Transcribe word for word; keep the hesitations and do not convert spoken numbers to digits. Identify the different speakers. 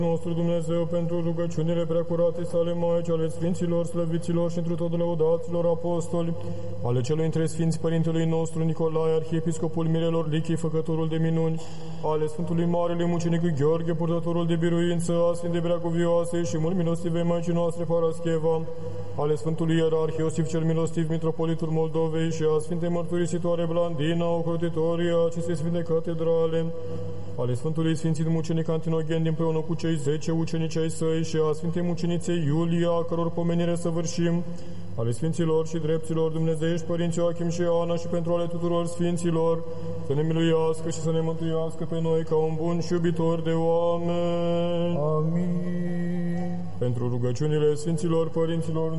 Speaker 1: nostru Dumnezeu, pentru rugăciunile preacurate sale Maici, ale Sfinților, slăviților și întru totul lăudaților apostoli, ale celui între Sfinți Părintelui nostru Nicolae, Arhiepiscopul Mirelor Lichii, făcătorul de minuni, ale Sfântului Marele Mucenic Gheorghe, purtătorul de biruință, a Sfinte Breacuvioase și mult milostive Maicii noastre Parascheva, ale Sfântului Ierarh Iosif cel Milostiv, Mitropolitul Moldovei și a Sfinte Mărturisitoare Blandina, ocrotitoria acestei Sfinte Catedrale, ale Sfântului Sfințit Mucenic Antinogen împreună cu cei zece ucenici ai săi și a Sfintei Muceniței Iulia, a căror pomenire săvârșim, ale Sfinților și Drepților Dumnezeiești Părinți Ioachim și Ana și pentru ale tuturor Sfinților, să ne miluiască și să ne mântuiască pe noi ca un bun și iubitor de oameni.
Speaker 2: Amin.
Speaker 1: Pentru rugăciunile Sfinților Părinților